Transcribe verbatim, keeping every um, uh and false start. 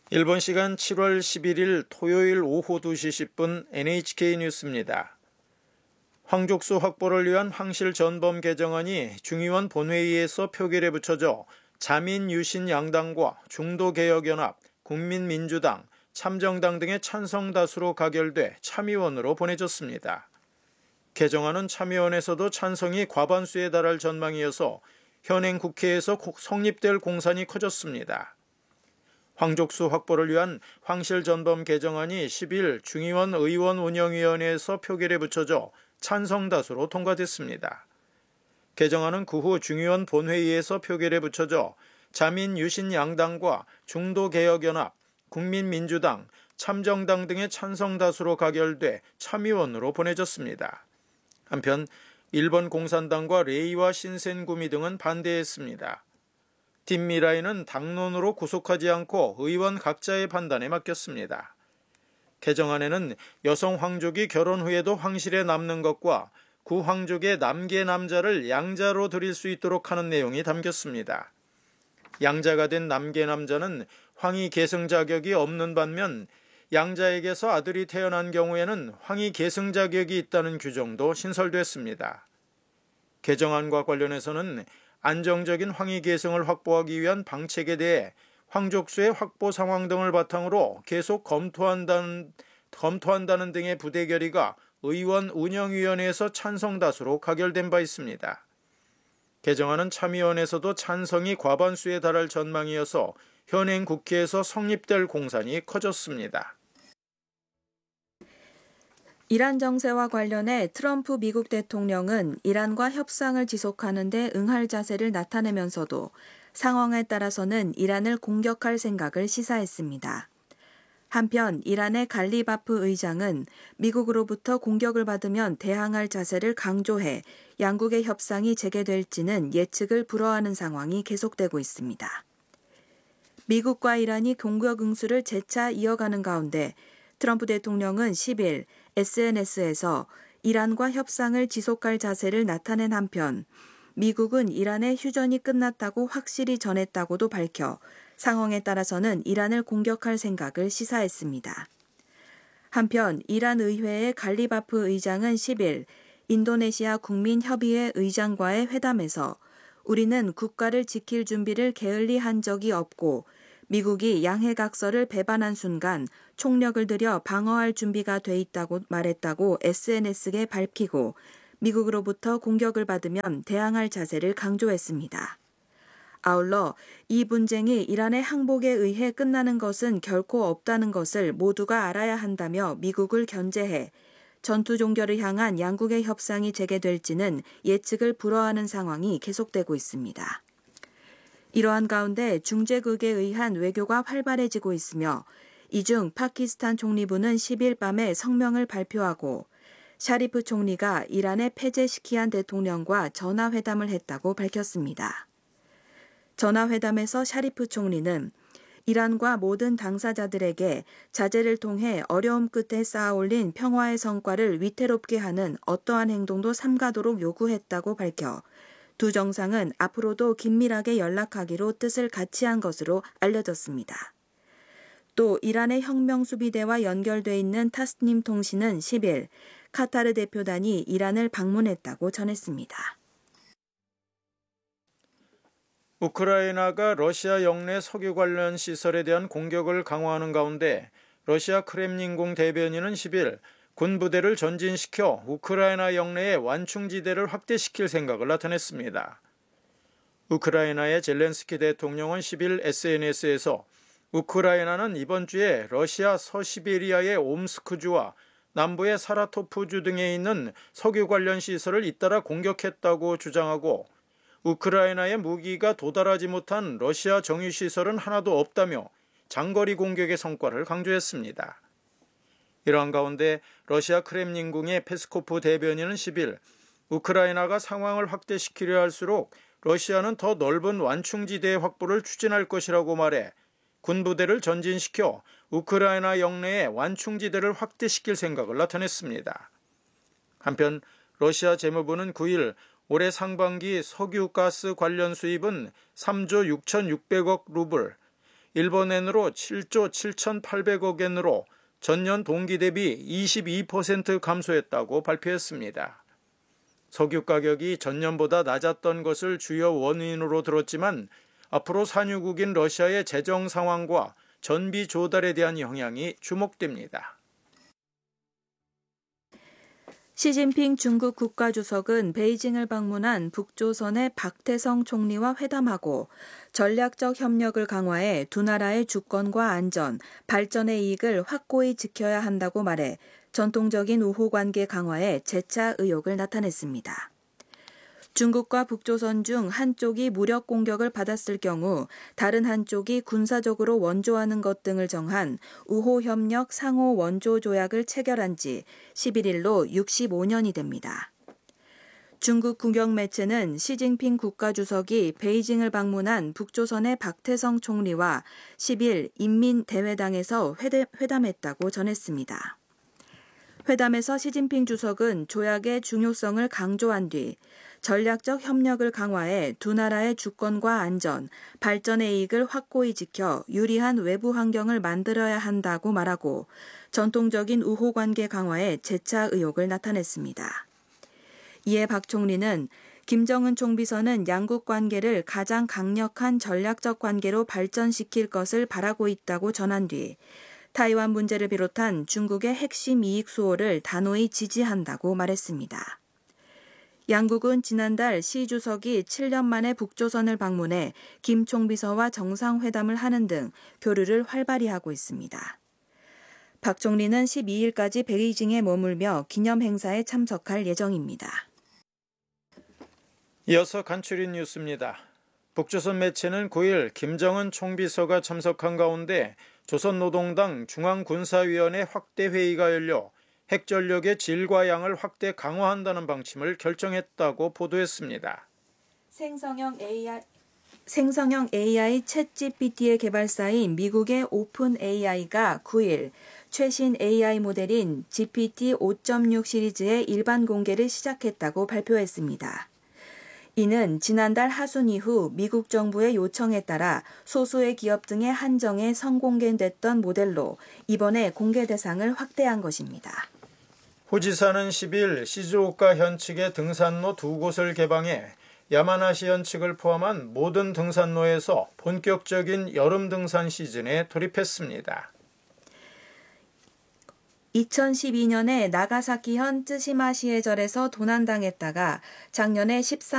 일본 시간 칠월 십일일 토요일 오후 두 시 십 분 엔에이치케이 뉴스입니다. 황족수 확보를 위한 황실 전범 개정안이 중의원 본회의에서 표결에 붙여져 자민 유신 양당과 중도개혁연합, 국민민주당, 참정당 등의 찬성 다수로 가결돼 참의원으로 보내졌습니다. 개정안은 참의원에서도 찬성이 과반수에 달할 전망이어서 현행 국회에서 성립될 공산이 커졌습니다. 황족수 확보를 위한 황실 전범 개정안이 십일 중의원 의원운영위원회에서 표결에 붙여져 찬성 다수로 통과됐습니다. 개정안은 그 후 중의원 본회의에서 표결에 붙여져 자민 유신 양당과 중도개혁연합, 국민민주당, 참정당 등의 찬성 다수로 가결돼 참의원으로 보내졌습니다. 한편 일본 공산당과 레이와 신센구미 등은 반대했습니다. 팀 미라이는 당론으로 구속하지 않고 의원 각자의 판단에 맡겼습니다. 개정안에는 여성 황족이 결혼 후에도 황실에 남는 것과 구 황족의 남계 남자를 양자로 들일 수 있도록 하는 내용이 담겼습니다. 양자가 된 남계 남자는 황위 계승 자격이 없는 반면 양자에게서 아들이 태어난 경우에는 황위 계승 자격이 있다는 규정도 신설됐습니다. 개정안과 관련해서는 안정적인 황위 계승을 확보하기 위한 방책에 대해 황족수의 확보 상황 등을 바탕으로 계속 검토한다는, 검토한다는 등의 부대 결의가 의원 운영위원회에서 찬성 다수로 가결된 바 있습니다. 개정안은 참의원에서도 찬성이 과반수에 달할 전망이어서 현행 국회에서 성립될 공산이 커졌습니다. 이란 정세와 관련해 트럼프 미국 대통령은 이란과 협상을 지속하는 데 응할 자세를 나타내면서도 상황에 따라서는 이란을 공격할 생각을 시사했습니다. 한편 이란의 갈리바프 의장은 미국으로부터 공격을 받으면 대항할 자세를 강조해 양국의 협상이 재개될지는 예측을 불허하는 상황이 계속되고 있습니다. 미국과 이란이 공격 응수를 재차 이어가는 가운데 트럼프 대통령은 십일 에스엔에스에서 이란과 협상을 지속할 자세를 나타낸 한편 미국은 이란의 휴전이 끝났다고 확실히 전했다고도 밝혀 상황에 따라서는 이란을 공격할 생각을 시사했습니다. 한편 이란 의회의 갈리바프 의장은 십일 인도네시아 국민협의회 의장과의 회담에서 우리는 국가를 지킬 준비를 게을리한 적이 없고 미국이 양해각서를 배반한 순간 총력을 들여 방어할 준비가 돼 있다고 말했다고 에스엔에스에 밝히고 미국으로부터 공격을 받으면 대항할 자세를 강조했습니다. 아울러 이 분쟁이 이란의 항복에 의해 끝나는 것은 결코 없다는 것을 모두가 알아야 한다며 미국을 견제해 전투 종결을 향한 양국의 협상이 재개될지는 예측을 불허하는 상황이 계속되고 있습니다. 이러한 가운데 중재극에 의한 외교가 활발해지고 있으며 이 중 파키스탄 총리부는 십일 밤에 성명을 발표하고 샤리프 총리가 이란의 페제시키안 대통령과 전화회담을 했다고 밝혔습니다. 전화회담에서 샤리프 총리는 이란과 모든 당사자들에게 자제를 통해 어려움 끝에 쌓아올린 평화의 성과를 위태롭게 하는 어떠한 행동도 삼가도록 요구했다고 밝혀 두 정상은 앞으로도 긴밀하게 연락하기로 뜻을 같이 한 것으로 알려졌습니다. 또 이란의 혁명수비대와 연결돼 있는 타스님 통신은 십일 카타르 대표단이 이란을 방문했다고 전했습니다. 우크라이나가 러시아 영내 석유 관련 시설에 대한 공격을 강화하는 가운데 러시아 크렘린궁 대변인은 십일 군부대를 전진시켜 우크라이나 영내의 완충지대를 확대시킬 생각을 나타냈습니다. 우크라이나의 젤렌스키 대통령은 십일 에스엔에스에서 우크라이나는 이번 주에 러시아 서시베리아의 옴스크주와 남부의 사라토프주 등에 있는 석유 관련 시설을 잇따라 공격했다고 주장하고 우크라이나의 무기가 도달하지 못한 러시아 정유시설은 하나도 없다며 장거리 공격의 성과를 강조했습니다. 이러한 가운데 러시아 크렘린궁의 페스코프 대변인은 십일 우크라이나가 상황을 확대시키려 할수록 러시아는 더 넓은 완충지대 확보를 추진할 것이라고 말해 군부대를 전진시켜 우크라이나 영내의 완충지대를 확대시킬 생각을 나타냈습니다. 한편 러시아 재무부는 구일 올해 상반기 석유 가스 관련 수입은 삼조 육천육백억 루블, 일본 엔으로 칠조 칠천팔백억 엔으로 전년 동기 대비 이십이 퍼센트 감소했다고 발표했습니다. 석유 가격이 전년보다 낮았던 것을 주요 원인으로 들었지만 앞으로 산유국인 러시아의 재정 상황과 전비 조달에 대한 영향이 주목됩니다. 시진핑 중국 국가주석은 베이징을 방문한 북조선의 박태성 총리와 회담하고 전략적 협력을 강화해 두 나라의 주권과 안전, 발전의 이익을 확고히 지켜야 한다고 말해 전통적인 우호 관계 강화에 재차 의욕을 나타냈습니다. 중국과 북조선 중 한쪽이 무력 공격을 받았을 경우 다른 한쪽이 군사적으로 원조하는 것 등을 정한 우호협력 상호 원조 조약을 체결한 지 십일일로 육십오 년이 됩니다. 중국 국영 매체는 시진핑 국가주석이 베이징을 방문한 북조선의 박태성 총리와 십일 인민대회당에서 회담했다고 전했습니다. 회담에서 시진핑 주석은 조약의 중요성을 강조한 뒤 전략적 협력을 강화해 두 나라의 주권과 안전, 발전의 이익을 확고히 지켜 유리한 외부 환경을 만들어야 한다고 말하고 전통적인 우호 관계 강화에 재차 의욕을 나타냈습니다. 이에 박 총리는 김정은 총비서는 양국 관계를 가장 강력한 전략적 관계로 발전시킬 것을 바라고 있다고 전한 뒤 타이완 문제를 비롯한 중국의 핵심 이익 수호를 단호히 지지한다고 말했습니다. 양국은 지난달 시 주석이 칠 년 만에 북조선을 방문해 김 총비서와 정상회담을 하는 등 교류를 활발히 하고 있습니다. 박 총리는 십이일까지 베이징에 머물며 기념 행사에 참석할 예정입니다. 이어서 간추린 뉴스입니다. 북조선 매체는 구일 김정은 총비서가 참석한 가운데 조선노동당 중앙군사위원회 확대회의가 열려 핵전력의 질과 양을 확대 강화한다는 방침을 결정했다고 보도했습니다. 생성형 에이아이, 생성형 에이아이 챗지피티의 개발사인 미국의 오픈 에이아이가 구일 최신 에이아이 모델인 지피티 오 점 육 시리즈의 일반 공개를 시작했다고 발표했습니다. 이는 지난달 하순 이후 미국 정부의 요청에 따라 소수의 기업 등의 한정에 선공개됐던 모델로 이번에 공개 대상을 확대한 것입니다. 후지사는 십일 시즈오카 현측의 등산로 두 곳을 개방해 야마나시 현측을 포함한 모든 등산로에서 본격적인 여름 등산 시즌에 돌입했습니다. 이천십이 년에 나가사키현 쯔시마시의 절에서 도난당했다가 작년에 십삼